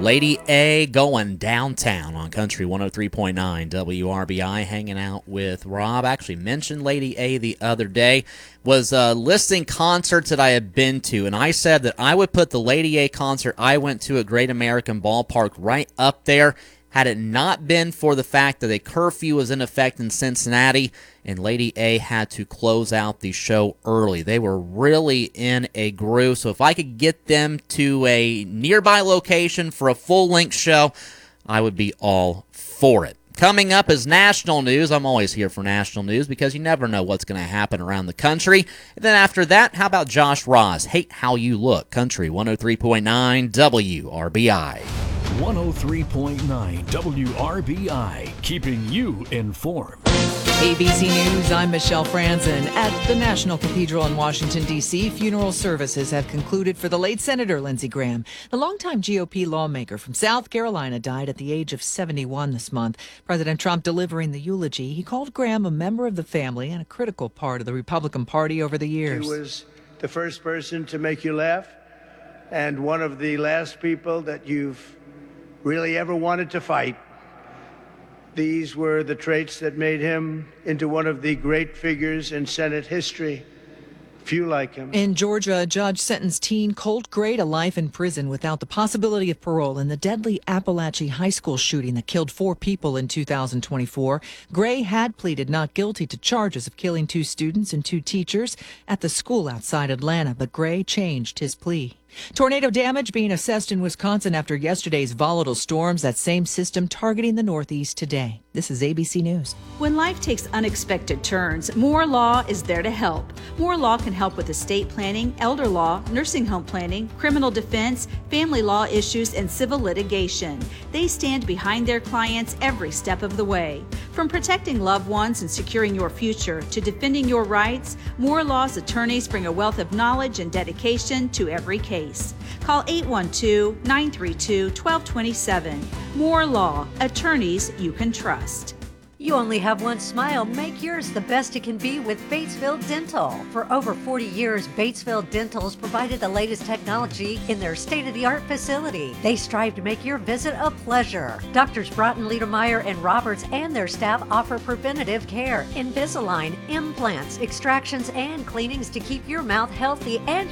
Lady A going downtown on Country 103.9 WRBI, hanging out with Rob. Actually mentioned Lady A the other day. Was listing concerts that I had been to, and I said that I would put the Lady A concert I went to at Great American Ballpark right up there had it not been for the fact that a curfew was in effect in Cincinnati and Lady A had to close out the show early. They were really in a groove, so if I could get them to a nearby location for a full-length show, I would be all for it. Coming up is national news. I'm always here for national news because you never know what's going to happen around the country. And then after that, how about Josh Ross? Hate How You Look. Country 103.9 WRBI. 103.9 WRBI, keeping you informed. ABC News, I'm Michelle Franzen. At the National Cathedral in Washington, D.C., funeral services have concluded for the late Senator Lindsey Graham. The longtime GOP lawmaker from South Carolina died at the age of 71 this month. President Trump delivering the eulogy. He called Graham a member of the family and a critical part of the Republican Party over the years. He was the first person to make you laugh and one of the last people that you've really ever wanted to fight. These were the traits that made him into one of the great figures in Senate history. Few like him. In Georgia, a judge sentenced teen Colt Gray to life in prison without the possibility of parole in the deadly Appalachia High School shooting that killed 4 people in 2024. Gray had pleaded not guilty to charges of killing 2 students and 2 teachers at the school outside Atlanta, but Gray changed his plea. Tornado damage being assessed in Wisconsin after yesterday's volatile storms. That same system targeting the Northeast today. This is ABC News. When life takes unexpected turns, Moore Law is there to help. Moore Law can help with estate planning, elder law, nursing home planning, criminal defense, family law issues, and civil litigation. They stand behind their clients every step of the way. From protecting loved ones and securing your future to defending your rights, Moore Law's attorneys bring a wealth of knowledge and dedication to every case. Call 812-932-1227. Moore Law, attorneys you can trust. You only have one smile. Make yours the best it can be with Batesville Dental. For over 40 years, Batesville Dental has provided the latest technology in their state-of-the-art facility. They strive to make your visit a pleasure. Doctors Broughton, Liedermeyer, and Roberts and their staff offer preventative care, Invisalign, implants, extractions, and cleanings to keep your mouth healthy and